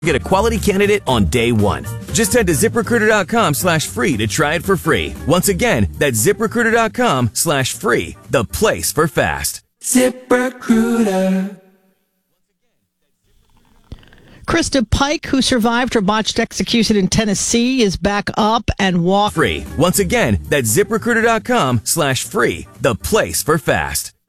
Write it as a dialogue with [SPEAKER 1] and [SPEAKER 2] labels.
[SPEAKER 1] Get a quality candidate on day one. Just head to ZipRecruiter.com/free to try it for free. Once again, that's ZipRecruiter.com/free, the place for fast. ZipRecruiter.
[SPEAKER 2] Krista Pike, who survived her botched execution in Tennessee, is back up and walk
[SPEAKER 1] free. Once again, that's ZipRecruiter.com/free, the place for fast.